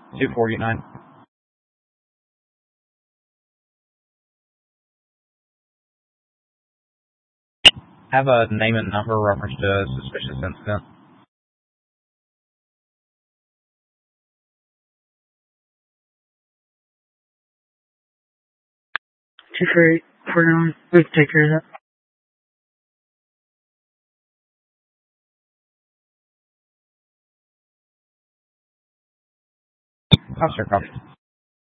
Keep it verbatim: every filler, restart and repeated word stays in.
two forty-nine. Have a name and number reference to a suspicious incident. two forty-eight forty-nine. We can take care of that. Officer, copy.